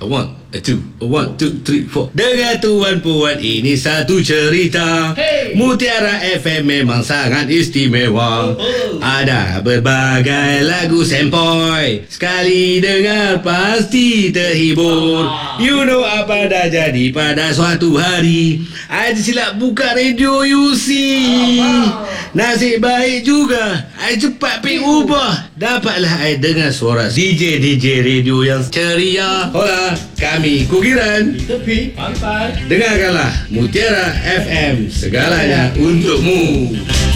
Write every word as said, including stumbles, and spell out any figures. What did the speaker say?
One, two, one, two, three, four. Dengan tuan puan ini satu cerita. Hey. Mutiara F M memang sangat istimewa. Oh, oh. Ada berbagai lagu sempoi. Sekali dengar pasti terhibur. Wow. You know apa dah jadi pada suatu hari. I silap buka radio you see. Wow. Nasib baik juga I cepat pergi ubah. Dapatlah I dengar suara D J D J radio yang ceria. Hola, kami Kukiran. Di tepi pantai. Dengarkanlah Mutiara F M, segalanya untukmu.